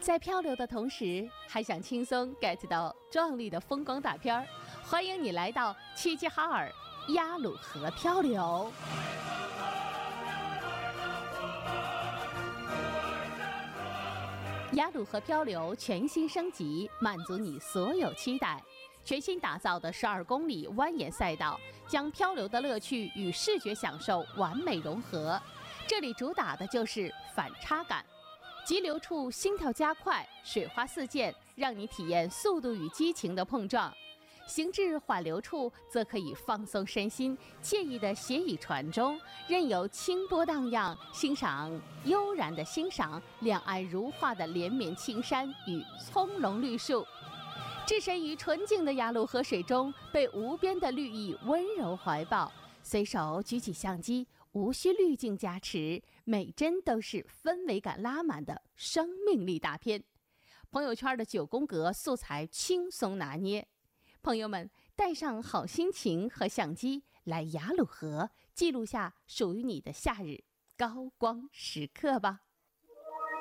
在漂流的同时，还想轻松 get 到壮丽的风光大片儿，欢迎你来到齐齐哈尔鸭绿河漂流。鸭绿河漂流全新升级，满足你所有期待。全新打造的12公里蜿蜒赛道，将漂流的乐趣与视觉享受完美融合。这里主打的就是反差感，急流处心跳加快，水花四溅，让你体验速度与激情的碰撞；行至缓流处，则可以放松身心，惬意地携倚船中，任由清波荡漾，悠然地欣赏两岸如画的连绵青山与葱茏绿树。置身于纯净的鸭绿河水中，被无边的绿意温柔怀抱，随手举起相机，无需滤镜加持，每帧都是氛围感拉满的生命力大片。朋友圈的9宫格素材轻松拿捏，朋友们带上好心情和相机来鸭绿河，记录下属于你的夏日高光时刻吧。